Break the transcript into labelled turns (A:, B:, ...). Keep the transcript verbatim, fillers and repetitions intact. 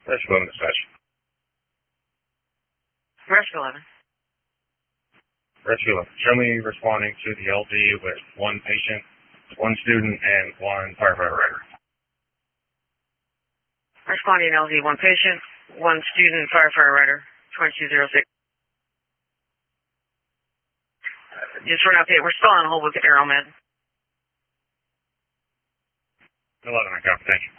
A: Rescue eleven dispatch.
B: Rescue eleven.
A: Rescue eleven. Show me responding to the L D with one patient, one student, and one firefighter rider.
B: Responding L D, one patient, one student, firefighter rider, twenty-two oh six. Just for an update, we're still on hold with Aeromed.
A: eleven, I copy. Thank you.